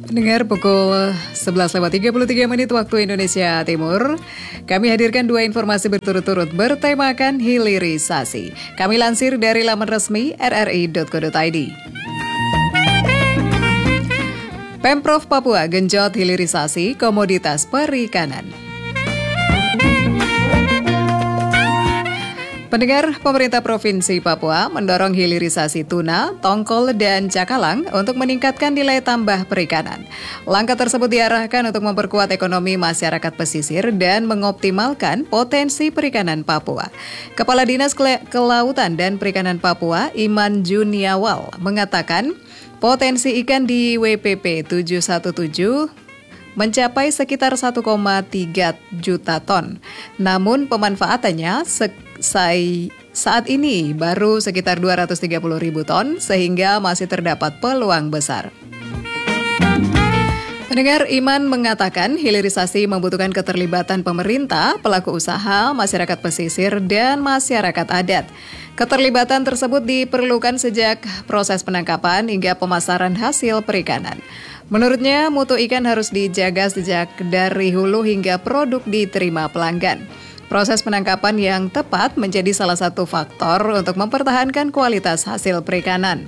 Dengar pukul 11.33 waktu Indonesia Timur, kami hadirkan dua informasi berturut-turut bertemakan hilirisasi. Kami lansir dari laman resmi rri.co.id. Pemprov Papua genjot hilirisasi komoditas perikanan. Pendengar, pemerintah Provinsi Papua mendorong hilirisasi tuna, tongkol, dan cakalang untuk meningkatkan nilai tambah perikanan. Langkah tersebut diarahkan untuk memperkuat ekonomi masyarakat pesisir dan mengoptimalkan potensi perikanan Papua. Kepala Dinas Kelautan dan Perikanan Papua, Iman Juniawal, mengatakan potensi ikan di WPP 717 mencapai sekitar 1,3 juta ton. Namun pemanfaatannya saat ini baru sekitar 230 ribu ton sehingga masih terdapat peluang besar. Pendengar, Iman mengatakan hilirisasi membutuhkan keterlibatan pemerintah, pelaku usaha, masyarakat pesisir, dan masyarakat adat. Keterlibatan tersebut diperlukan sejak proses penangkapan hingga pemasaran hasil perikanan. Menurutnya, mutu ikan harus dijaga sejak dari hulu hingga produk diterima pelanggan. Proses penangkapan yang tepat menjadi salah satu faktor untuk mempertahankan kualitas hasil perikanan.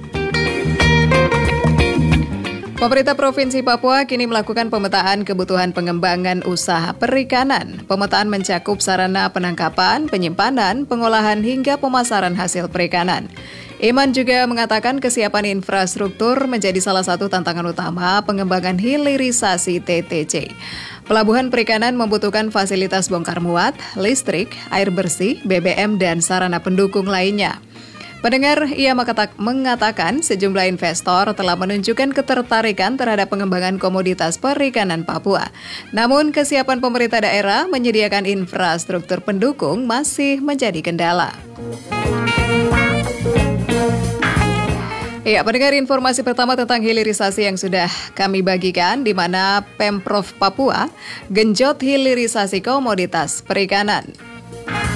Pemerintah Provinsi Papua kini melakukan pemetaan kebutuhan pengembangan usaha perikanan. Pemetaan mencakup sarana penangkapan, penyimpanan, pengolahan hingga pemasaran hasil perikanan. Iman juga mengatakan kesiapan infrastruktur menjadi salah satu tantangan utama pengembangan hilirisasi TTC. Pelabuhan perikanan membutuhkan fasilitas bongkar muat, listrik, air bersih, BBM, dan sarana pendukung lainnya. Pendengar, ia mengatakan sejumlah investor telah menunjukkan ketertarikan terhadap pengembangan komoditas perikanan Papua. Namun, kesiapan pemerintah daerah menyediakan infrastruktur pendukung masih menjadi kendala. Ya, pendengar, informasi pertama tentang hilirisasi yang sudah kami bagikan, di mana Pemprov Papua genjot hilirisasi komoditas perikanan.